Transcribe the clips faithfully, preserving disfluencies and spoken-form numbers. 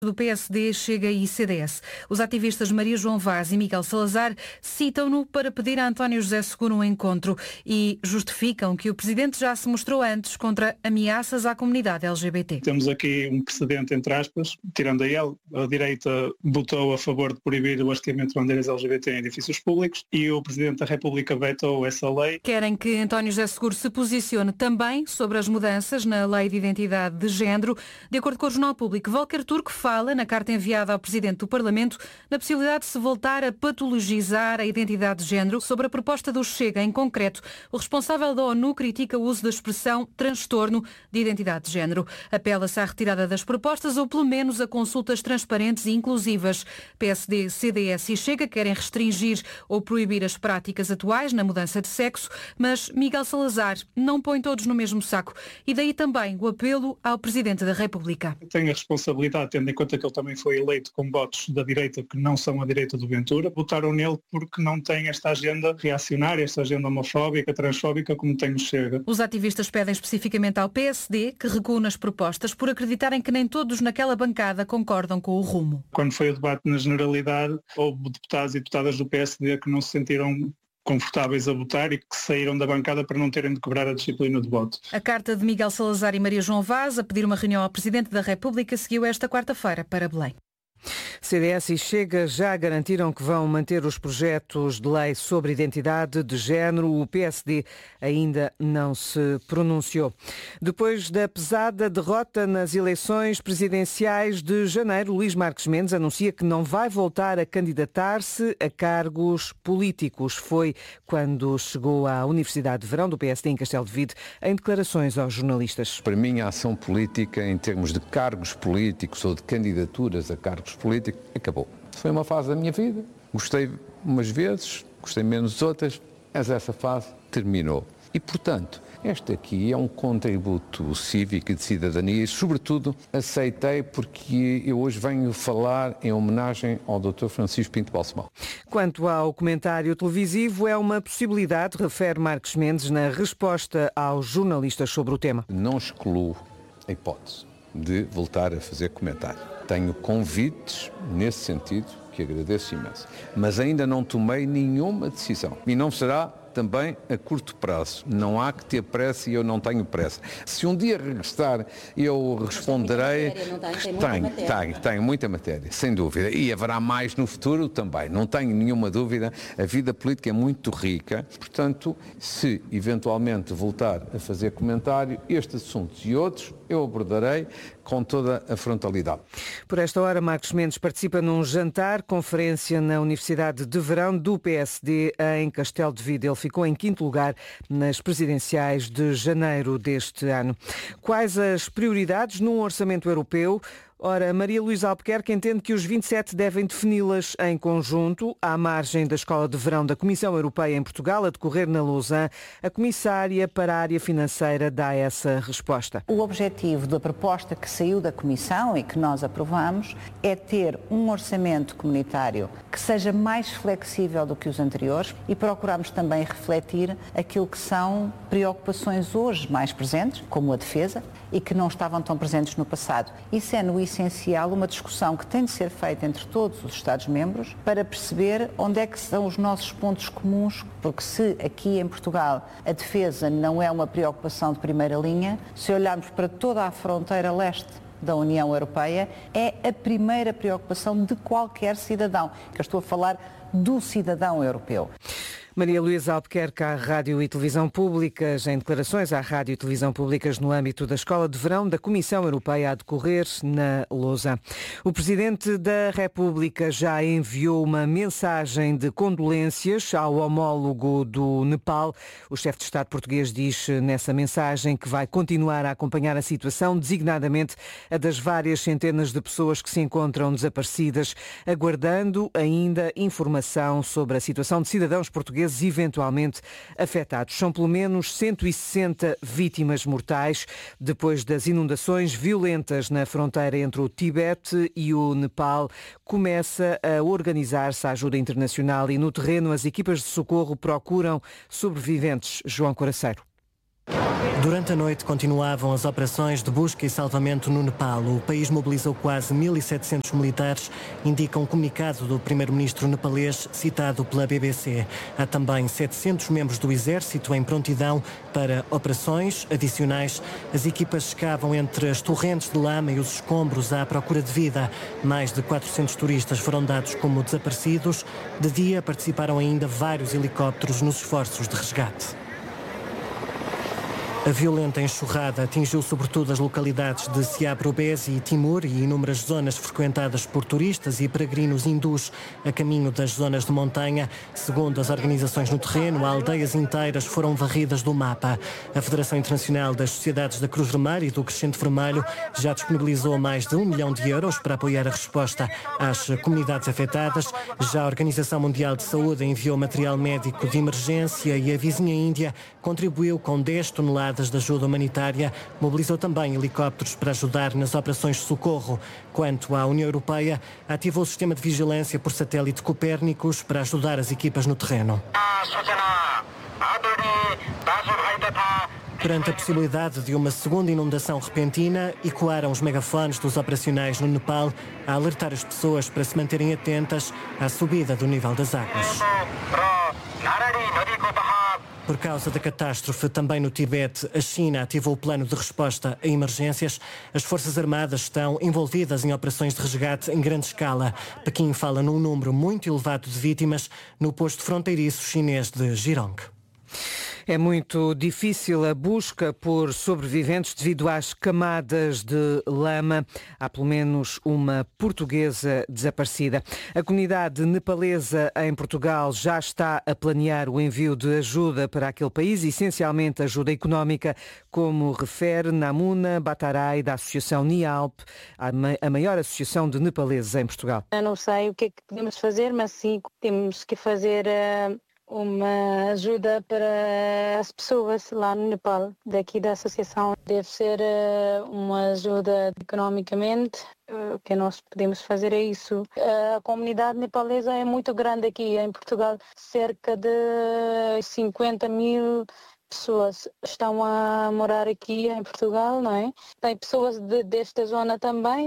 do P S D, Chega e C D S. Os ativistas Maria João Vaz e Miguel Salazar citam-no para pedir a António José Seguro um encontro e justificam que o Presidente já se mostrou antes contra ameaças à comunidade L G B T. Temos aqui um precedente, entre aspas, tirando a ele, a direita votou a favor de proibir o hasteamento de bandeiras L G B T em edifícios públicos e o Presidente da República vetou essa lei. Querem que António José Seguro se posicione também sobre as mudanças na Lei de Identidade de Género. De acordo com o Jornal Público, Volker Turco fala na carta enviada ao Presidente do Parlamento na possibilidade de se voltar a patologizar a identidade de género. Sobre a proposta do Chega, em concreto, o responsável da ONU critica o uso da expressão transtorno de identidade de género. Apela-se à retirada das propostas ou pelo menos a consultas transparentes e inclusivas. P S D, C D S e Chega querem restringir ou proibir as práticas atuais na mudança de sexo, mas Miguel Salazar não põe todos no mesmo saco e daí também o apelo ao Presidente da República. Tem a responsabilidade, tendo em conta que ele também foi eleito com votos da direita que não são a direita do Ventura, votaram nele porque não tem esta agenda reacionária, esta agenda homofóbica, transfóbica como tem o Chega. Os ativistas pedem especificamente ao P S D que recua nas propostas por acreditarem que nem todos naquela bancada concordam com o rumo. Quando foi o debate na generalidade, houve deputados e deputadas do P S D que não se sentiram confortáveis a votar e que saíram da bancada para não terem de quebrar a disciplina de voto. A carta de Miguel Salazar e Maria João Vaz a pedir uma reunião ao Presidente da República seguiu esta quarta-feira para Belém. C D S e Chega já garantiram que vão manter os projetos de lei sobre identidade de género. O P S D ainda não se pronunciou. Depois da pesada derrota nas eleições presidenciais de janeiro, Luís Marques Mendes anuncia que não vai voltar a candidatar-se a cargos políticos. Foi quando chegou à Universidade de Verão do P S D em Castelo de Vide em declarações aos jornalistas. Para mim, a ação política, em termos de cargos políticos ou de candidaturas a cargos políticos, acabou. Foi uma fase da minha vida. Gostei umas vezes, gostei menos outras, mas essa fase terminou. E, portanto, este aqui é um contributo cívico e de cidadania e, sobretudo, aceitei porque eu hoje venho falar em homenagem ao doutor Francisco Pinto Balsemão. Quanto ao comentário televisivo, é uma possibilidade, refere Marques Mendes na resposta aos jornalistas sobre o tema. Não excluo a hipótese de voltar a fazer comentário. Tenho convites nesse sentido, que agradeço imenso, mas ainda não tomei nenhuma decisão e não será também a curto prazo. Não há que ter pressa e eu não tenho pressa. Se um dia regressar, eu responderei. Tem matéria, não tem? Tem muita tenho, matéria. tenho, tenho muita matéria, sem dúvida. E haverá mais no futuro também. Não tenho nenhuma dúvida. A vida política é muito rica. Portanto, se eventualmente voltar a fazer comentário, estes assuntos e outros, eu abordarei com toda a frontalidade. Por esta hora, Marques Mendes participa num jantar, conferência na Universidade de Verão do P S D em Castelo de Vide. Ele ficou em quinto lugar nas presidenciais de janeiro deste ano. Quais as prioridades num orçamento europeu? Ora, Maria Luísa Albuquerque entende que os vinte e sete devem defini-las em conjunto, à margem da Escola de Verão da Comissão Europeia em Portugal, a decorrer na Lausanne. A comissária para a área financeira dá essa resposta. O objetivo da proposta que saiu da Comissão e que nós aprovamos é ter um orçamento comunitário que seja mais flexível do que os anteriores e procuramos também refletir aquilo que são preocupações hoje mais presentes, como a defesa, e que não estavam tão presentes no passado. Isso é, no essencial, uma discussão que tem de ser feita entre todos os Estados-membros para perceber onde é que são os nossos pontos comuns, porque se aqui em Portugal a defesa não é uma preocupação de primeira linha, se olharmos para toda a fronteira leste da União Europeia, é a primeira preocupação de qualquer cidadão, que eu estou a falar do cidadão europeu. Maria Luísa Albuquerque à Rádio e Televisão Públicas, em declarações à Rádio e Televisão Públicas no âmbito da Escola de Verão da Comissão Europeia a decorrer na Lausanne. O Presidente da República já enviou uma mensagem de condolências ao homólogo do Nepal. O chefe de Estado português diz nessa mensagem que vai continuar a acompanhar a situação, designadamente a das várias centenas de pessoas que se encontram desaparecidas, aguardando ainda informação sobre a situação de cidadãos portugueses eventualmente afetados. São pelo menos cento e sessenta vítimas mortais depois das inundações violentas na fronteira entre o Tibete e o Nepal. Começa a organizar-se a ajuda internacional e no terreno as equipas de socorro procuram sobreviventes. João Coraceiro. Durante a noite continuavam as operações de busca e salvamento no Nepal. O país mobilizou quase mil e setecentos militares, indica um comunicado do primeiro-ministro nepalês citado pela B B C. Há também setecentos membros do exército em prontidão para operações adicionais. As equipas escavam entre as torrentes de lama e os escombros à procura de vida. Mais de quatrocentos turistas foram dados como desaparecidos. De dia participaram ainda vários helicópteros nos esforços de resgate. A violenta enxurrada atingiu sobretudo as localidades de Siab Robesi e Timur e inúmeras zonas frequentadas por turistas e peregrinos hindus a caminho das zonas de montanha. Segundo as organizações no terreno, aldeias inteiras foram varridas do mapa. A Federação Internacional das Sociedades da Cruz Vermelha e do Crescente Vermelho já disponibilizou mais de um milhão de euros para apoiar a resposta às comunidades afetadas. Já a Organização Mundial de Saúde enviou material médico de emergência e a vizinha Índia contribuiu com dez toneladas de ajuda humanitária, mobilizou também helicópteros para ajudar nas operações de socorro. Quanto à União Europeia, ativou o sistema de vigilância por satélite Copérnicos para ajudar as equipas no terreno. Perante a possibilidade de uma segunda inundação repentina, ecoaram os megafones dos operacionais no Nepal a alertar as pessoas para se manterem atentas à subida do nível das águas. Por causa da catástrofe também no Tibete, a China ativou o plano de resposta a emergências. As Forças Armadas estão envolvidas em operações de resgate em grande escala. Pequim fala num número muito elevado de vítimas no posto fronteiriço chinês de Jirong. É muito difícil a busca por sobreviventes devido às camadas de lama. Há pelo menos uma portuguesa desaparecida. A comunidade nepalesa em Portugal já está a planear o envio de ajuda para aquele país, essencialmente ajuda económica, como refere Namuna Batarai, da Associação NIALP, a maior associação de nepaleses em Portugal. Eu não sei o que é que podemos fazer, mas sim, temos que fazer Uh... uma ajuda para as pessoas lá no Nepal, daqui da associação. Deve ser uh, uma ajuda economicamente. Uh, o que nós podemos fazer é isso. Uh, a comunidade nepalesa é muito grande aqui em Portugal. Cerca de cinquenta mil pessoas estão a morar aqui em Portugal, não é? Tem pessoas de, desta zona também.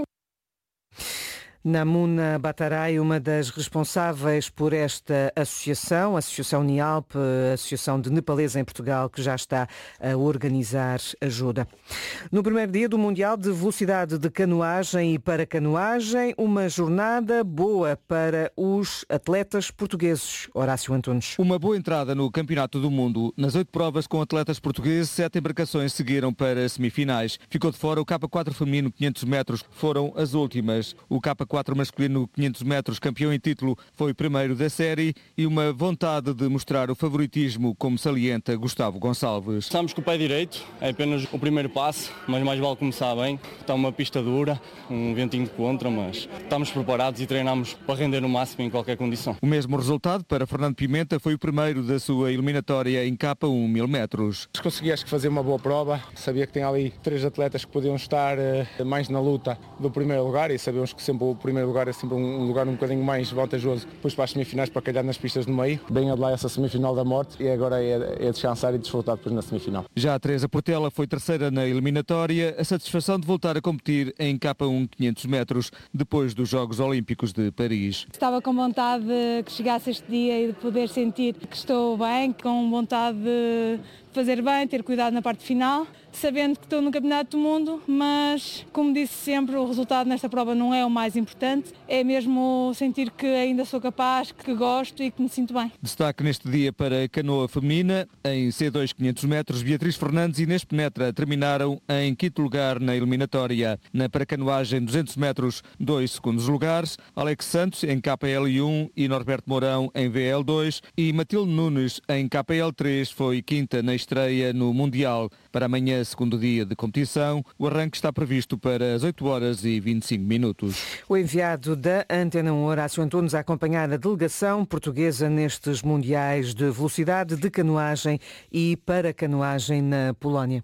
Namuna Batarai, uma das responsáveis por esta associação, a Associação NIALP, a Associação de Nepalesa em Portugal, que já está a organizar ajuda. No primeiro dia do Mundial de Velocidade de Canoagem e Paracanoagem, uma jornada boa para os atletas portugueses. Horácio Antunes. Uma boa entrada no Campeonato do Mundo. Nas oito provas com atletas portugueses, sete embarcações seguiram para semifinais. Ficou de fora o K quatro feminino quinhentos metros, foram as últimas. O K quatro masculino quinhentos metros, campeão em título, foi primeiro da série e uma vontade de mostrar o favoritismo, como salienta Gustavo Gonçalves. Estamos com o pé direito, é apenas o primeiro passo, mas mais vale começar bem. Está uma pista dura, um ventinho de contra, mas estamos preparados e treinamos para render no máximo em qualquer condição. O mesmo resultado para Fernando Pimenta, foi o primeiro da sua eliminatória em K um mil metros. Consegui acho que fazer uma boa prova, sabia que tem ali três atletas que podiam estar uh, mais na luta do primeiro lugar e sabemos que sempre o primeiro lugar é sempre um lugar um bocadinho mais vantajoso depois para as semifinais, para calhar nas pistas no meio. Bem a de lá essa semifinal da morte e agora é, é descansar e desfrutar depois na semifinal. Já a Teresa Portela foi terceira na eliminatória, a satisfação de voltar a competir em K um quinhentos metros depois dos Jogos Olímpicos de Paris. Estava com vontade de que chegasse este dia e de poder sentir que estou bem, com vontade de fazer bem, ter cuidado na parte final, sabendo que estou no Campeonato do Mundo, mas, como disse sempre, o resultado nesta prova não é o mais importante, é mesmo sentir que ainda sou capaz, que gosto e que me sinto bem. Destaque neste dia para a canoa feminina, em C dois quinhentos metros, Beatriz Fernandes e Inês Penetra terminaram em quinto lugar na eliminatória. Na paracanoagem duzentos metros, dois segundos lugares, Alex Santos em K L um e Norberto Mourão em V L dois e Matilde Nunes em K L três foi quinta na estreia no Mundial. Para amanhã, segundo dia de competição, o arranque está previsto para as oito horas e vinte e cinco minutos. O enviado da Antena um, Horácio Antunes, a acompanhar a delegação portuguesa nestes mundiais de velocidade de canoagem e paracanoagem na Polónia.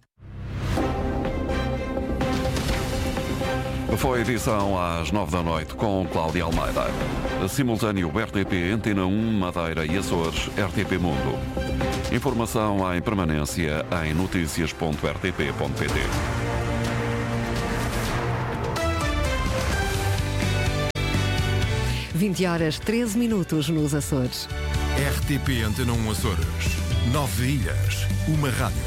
Foi a edição às nove da noite com Cláudia Almeida. Simultâneo R T P, Antena um, Madeira e Açores, R T P Mundo. Informação em permanência em notícias ponto r t p ponto p t. vinte horas, treze minutos nos Açores. R T P Antena um Açores. Nove ilhas, uma rádio.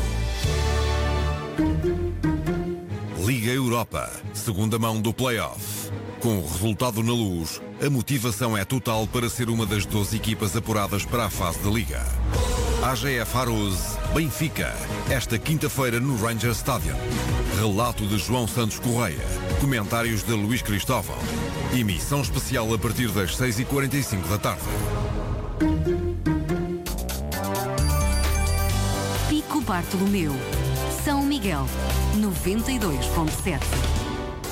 Liga Europa, segunda mão do play-off. Com o resultado na luz, a motivação é total para ser uma das doze equipas apuradas para a fase da Liga. A G F Arouse, Benfica, esta quinta-feira no Rangers Stadium. Relato de João Santos Correia, comentários de Luís Cristóvão. Emissão especial a partir das seis e quarenta e cinco da tarde. Pico Bartolomeu, São Miguel, noventa e dois ponto sete.